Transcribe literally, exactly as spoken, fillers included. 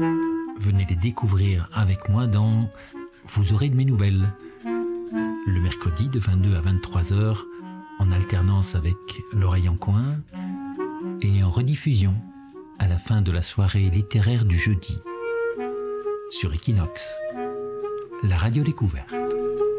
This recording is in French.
Venez les découvrir avec moi dans Vous aurez de mes nouvelles, le mercredi de vingt-deux à vingt-trois heures, en alternance avec l'oreille en coin, et en rediffusion à la fin de la soirée littéraire du jeudi sur Equinox, la radio découverte.